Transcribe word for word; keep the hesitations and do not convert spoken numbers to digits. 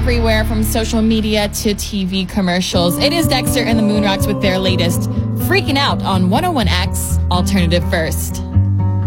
everywhere from social media to T V commercials. It is Dexter and the Moonrocks with their latest Freaking Out on one oh one X Alternative First.